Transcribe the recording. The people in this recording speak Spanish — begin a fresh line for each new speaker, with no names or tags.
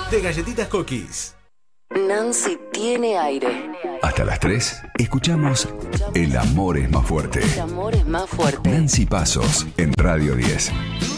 de Galletitas Cookies.
Nancy tiene aire.
Hasta las 3 escuchamos El amor es más fuerte.
El amor es más fuerte.
Nancy Pasos en Radio 10.